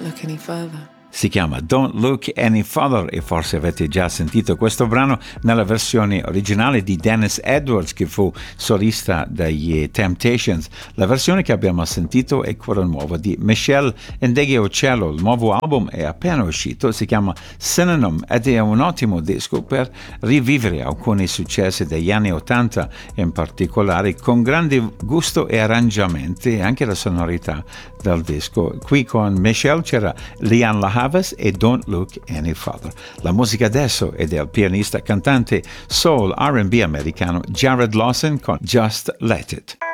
look any further. Si chiama Don't Look Any Further e forse avete già sentito questo brano nella versione originale di Dennis Edwards, che fu solista degli Temptations. La versione che abbiamo sentito è quella nuova di Michelle Ndegeocello. Il nuovo album è appena uscito, si chiama Synonym ed è un ottimo disco per rivivere alcuni successi degli anni 80, in particolare con grande gusto e arrangiamenti e anche la sonorità del disco. Qui con Michelle c'era Lianne La Havas e Don't Look Any Further. La musica adesso è del pianista cantante soul R&B americano Jared Lawson con Just Let It.